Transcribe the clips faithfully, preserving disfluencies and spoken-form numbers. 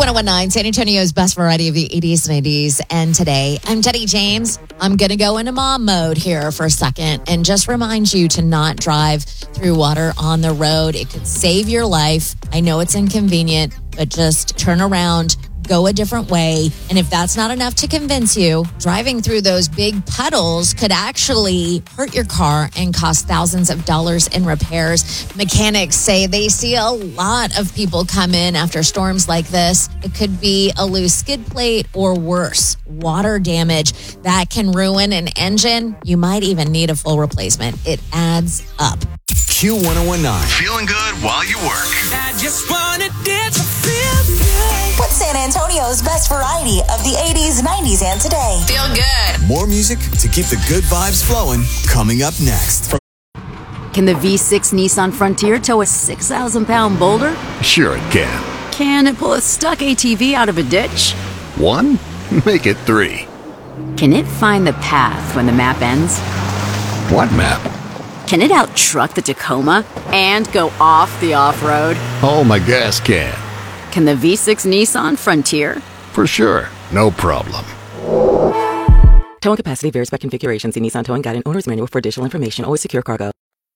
one oh one nine, San Antonio's best variety of the eighties, nineties, and today. I'm Jenny James. I'm going to go into mom mode here for a second and just remind you to not drive through water on the road. It could save your life. I know it's inconvenient, but just turn around, go a different way. And if that's not enough to convince you, driving through those big puddles could actually hurt your car and cost thousands of dollars in repairs. Mechanics say they see a lot of people come in after storms like this. It could be a loose skid plate or worse, water damage that can ruin an engine. You might even need a full replacement. It adds up. Q one oh one nine. Feeling good while you work. I just wanna dance and feel good. What's San Antonio's best variety of the eighties, nineties, and today? Feel good. More music to keep the good vibes flowing coming up next. Can the V six Nissan Frontier tow a six thousand pound boulder? Sure it can. Can it pull a stuck A T V out of a ditch? One? Make it three. Can it find the path when the map ends? What map? Can it out-truck the Tacoma and go off the off-road? Oh, my gas can. Can the V six Nissan Frontier? For sure. No problem. Towing capacity varies by configuration. See Nissan Towing Guide and Owner's Manual for additional information. Always secure cargo.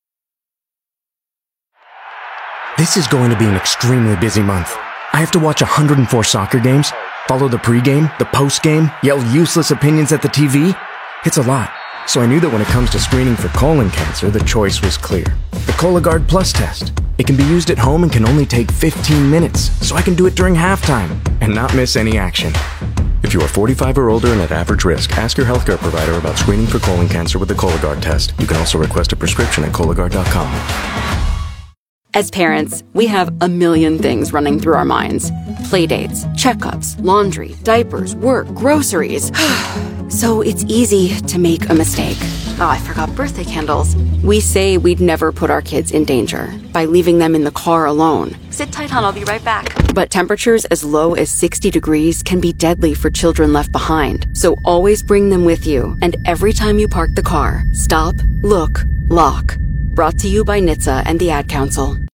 This is going to be an extremely busy month. I have to watch one hundred four soccer games, follow the pregame, the postgame, yell useless opinions at the T V. It's a lot. So I knew that when it comes to screening for colon cancer, the choice was clear. The Cologuard Plus test. It can be used at home and can only take fifteen minutes, so I can do it during halftime and not miss any action. If you are forty-five or older and at average risk, ask your healthcare provider about screening for colon cancer with the Cologuard test. You can also request a prescription at Cologuard dot com. As parents, we have a million things running through our minds. Playdates, checkups, laundry, diapers, work, groceries. So it's easy to make a mistake. Oh, I forgot birthday candles. We say we'd never put our kids in danger by leaving them in the car alone. Sit tight, hon, I'll be right back. But temperatures as low as sixty degrees can be deadly for children left behind. So always bring them with you. And every time you park the car, stop, look, lock. Brought to you by N H T S A and the Ad Council.